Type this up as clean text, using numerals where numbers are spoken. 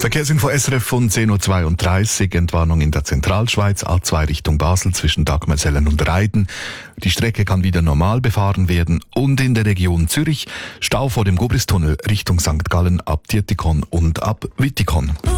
Verkehrsinfo SRF von 10.32 Uhr. Entwarnung in der Zentralschweiz, A2 Richtung Basel zwischen Dagmersellen und Reiden. Die Strecke kann wieder normal befahren werden. Und in der Region Zürich Stau vor dem Gobristunnel Richtung St. Gallen ab Dietikon und ab Wittikon.